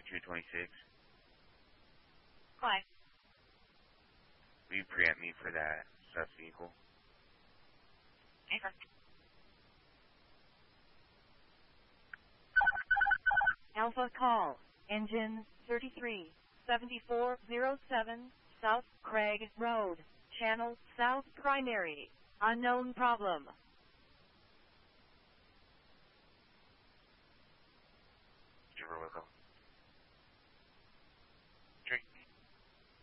226. Why? Will you preempt me for that sub-vehicle? Okay. Alpha call. Engine 337407 South Craig Road. Channel South Primary. Unknown problem.